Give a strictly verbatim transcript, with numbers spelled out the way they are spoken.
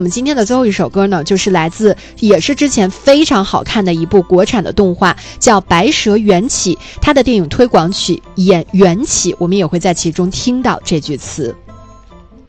我们今天的最后一首歌呢，就是来自也是之前非常好看的一部国产的动画，叫《白蛇缘起》，它的电影推广曲《演缘起》，我们也会在其中听到这句词。